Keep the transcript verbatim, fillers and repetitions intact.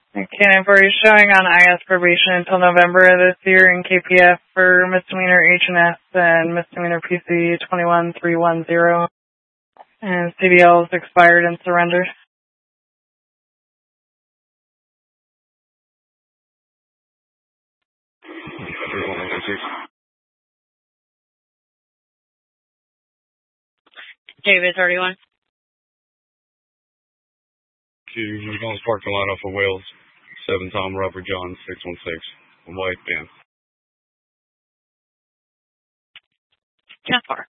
Okay, I've already showing on I S probation until November of this year in K P F for misdemeanor H and S and misdemeanor P C twenty-one three one zero. And C D L is expired and surrendered. David, thirty-one. Q, McDonald's parking lot off of Wales. seven Tom Robert John, six one six. White van. ten four.